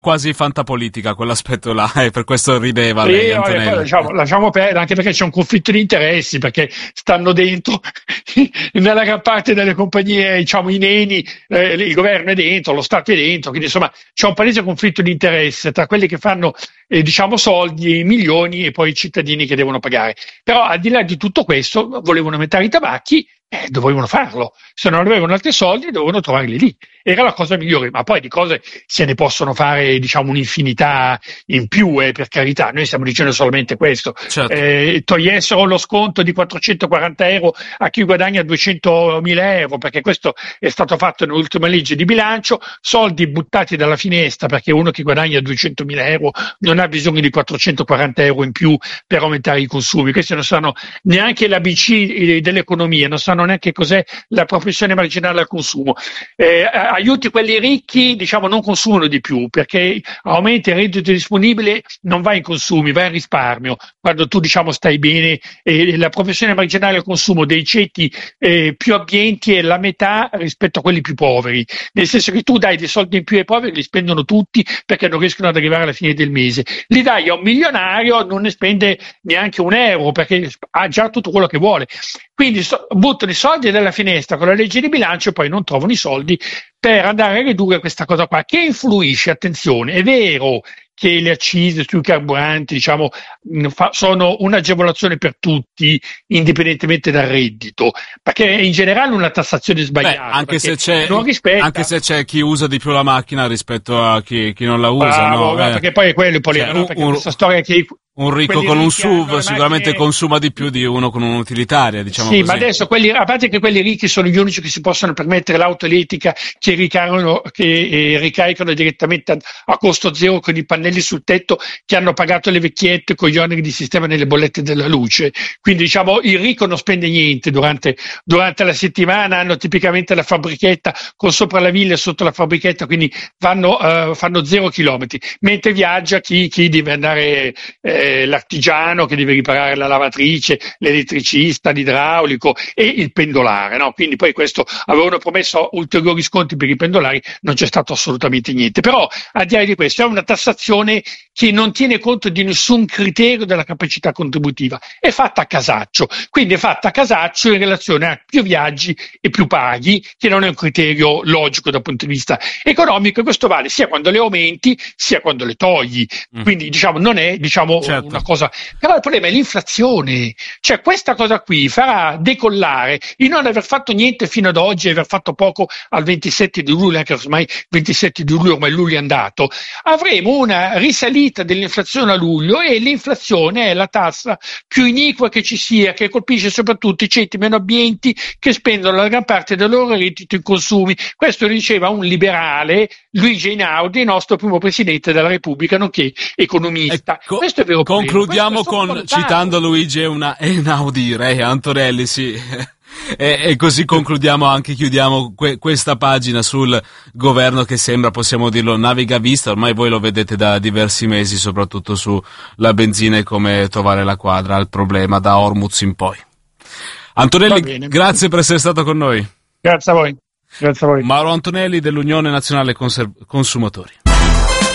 quasi fantapolitica quell'aspetto là, e per questo rideva lei, Antonelli. Lasciamo perdere, anche perché c'è un conflitto di interessi, perché stanno dentro nella gran parte delle compagnie, diciamo, i neni, il governo è dentro, lo Stato è dentro, quindi insomma c'è un palese conflitto di interesse tra quelli che fanno diciamo soldi, milioni, e poi i cittadini che devono pagare. Però al di là di tutto questo volevano aumentare i tabacchi, dovevano farlo, se non avevano altri soldi dovevano trovarli lì, era la cosa migliore. Ma poi di cose se ne possono fare, diciamo, un'infinità in più, per carità, noi stiamo dicendo solamente questo. Certo. Togliessero lo sconto di 440 euro a chi guadagna 200.000 euro, perché questo è stato fatto nell'ultima legge di bilancio, soldi buttati dalla finestra, perché uno che guadagna 200.000 euro non ha bisogno di 440 euro in più per aumentare i consumi. Questi non sanno neanche l'ABC dell'economia, non sanno neanche cos'è la propensione marginale al consumo. Aiuti quelli ricchi, diciamo, non consumano di più, perché aumenta il reddito disponibile, non va in consumi, va in risparmio. Quando tu, diciamo, stai bene, la propensione marginale al consumo dei ceti più abbienti è la metà rispetto a quelli più poveri, nel senso che tu dai dei soldi in più ai poveri, li spendono tutti perché non riescono ad arrivare alla fine del mese. Li dai a un milionario, non ne spende neanche un euro perché ha già tutto quello che vuole. Quindi buttano i soldi dalla finestra con la legge di bilancio e poi non trovano i soldi per andare a ridurre questa cosa qua, che influisce, attenzione, è vero che le accise sui carburanti, diciamo, sono un'agevolazione per tutti, indipendentemente dal reddito, perché è in generale una tassazione sbagliata. Anche se c'è chi usa di più la macchina rispetto a chi non la usa. Bravo, no? Perché poi è quello il problema, perché questa storia che un ricco con un SUV sicuramente consuma di più di uno con un'utilitaria, diciamo sì, così. Ma adesso a parte che quelli ricchi sono gli unici che si possono permettere l'auto elettrica che ricaricano direttamente a costo zero con i pannelli sul tetto, che hanno pagato le vecchiette con gli oneri di sistema nelle bollette della luce. Quindi, diciamo, il ricco non spende niente durante la settimana, hanno tipicamente la fabbrichetta con sopra la villa e sotto la fabbrichetta, quindi fanno 0 chilometri, mentre viaggia chi deve andare, l'artigiano che deve riparare la lavatrice, l'elettricista, l'idraulico e il pendolare, no? Quindi poi questo, avevano promesso ulteriori sconti per i pendolari, non c'è stato assolutamente niente. Però al di là di questo è una tassazione che non tiene conto di nessun criterio della capacità contributiva, è fatta a casaccio, quindi è fatta a casaccio in relazione a più viaggi e più paghi, che non è un criterio logico dal punto di vista economico, e questo vale sia quando le aumenti sia quando le togli. Quindi, diciamo, non è, diciamo, certo, una cosa. Però il problema è l'inflazione, cioè questa cosa qui farà decollare il non aver fatto niente fino ad oggi e aver fatto poco al 27 di luglio, anche ormai 27 di luglio, ormai luglio è andato. Avremo una risalita dell'inflazione a luglio, e l'inflazione è la tassa più iniqua che ci sia, che colpisce soprattutto i ceti meno abbienti che spendono la gran parte del loro reddito in consumi. Questo diceva un liberale, Luigi Einaudi, nostro primo presidente della Repubblica, nonché economista. Questo è vero. Concludiamo citando Luigi Einaudi, Antonelli, sì. E così concludiamo, anche chiudiamo questa pagina sul governo che sembra, possiamo dirlo, navigavista. Ormai voi lo vedete da diversi mesi, soprattutto sulla benzina e come trovare la quadra al problema da Hormuz in poi. Antonelli, grazie per essere stato con noi. Grazie a voi. Mauro Antonelli dell'Unione Nazionale Consumatori.